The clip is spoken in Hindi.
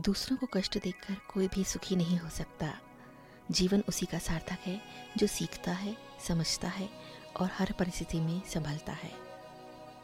दूसरों को कष्ट देखकर कोई भी सुखी नहीं हो सकता। जीवन उसी का सार्थक है जो सीखता है, समझता है और हर परिस्थिति में संभलता है।